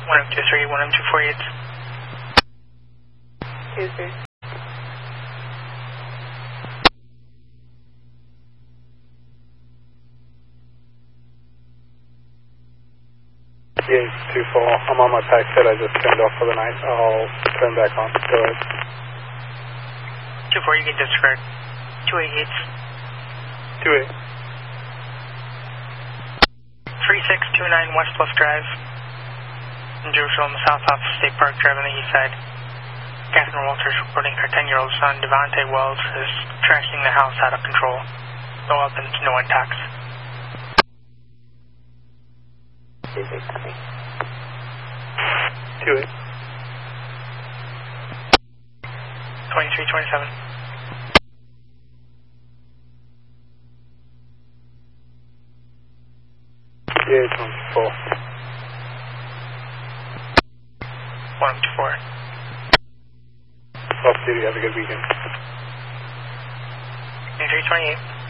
1023, 1248. 23. Yeah, 24. I'm on my pack set. I just turned off for the night. I'll turn back on. Go ahead. 24, you can disregard. 288. 28. 3629 West Bluff Drive. In Jerusalem, south off State Park Drive on the east side. Catherine Walters reporting her 10-year-old son, Devontae Wells, is trashing the house out of control. No weapons, no attacks. 28. 2327. Yeah, 24. 1024. Off duty. Have a good weekend. 2328.